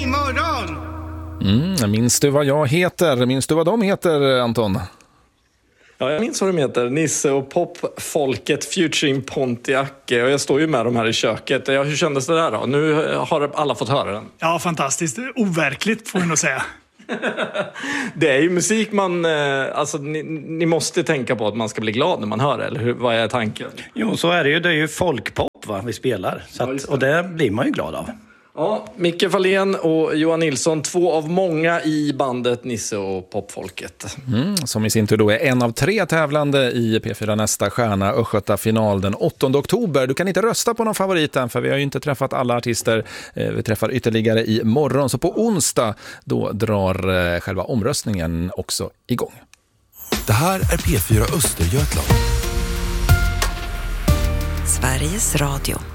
god morgon! Minns du vad jag heter? Minns du vad de heter, Anton? Ja, jag minns vad de heter. Nisse och popfolket featuring Pontiac. Och jag står ju med dem här i köket. Hur kändes det där då? Nu har alla fått höra den. Ja, fantastiskt. Overkligt får jag nog säga. Det är ju musik man... Alltså, ni måste tänka på att man ska bli glad när man hör det. Eller vad är tanken? Jo, så är det ju. Det är ju folkpop vi spelar. Så att, och det blir man ju glad av. Ja, Micke Fahlén och Johan Nilsson, 2 av många i bandet Nisse och popfolket. Som i sin tur då är en av 3 tävlande i P4 Nästa stjärna Östgöta-final den 8 oktober. Du kan inte rösta på någon favorit än, för vi har ju inte träffat alla artister. Vi träffar ytterligare i morgon, så på onsdag då drar själva omröstningen också igång. Det här är P4 Östergötland. Sveriges Radio.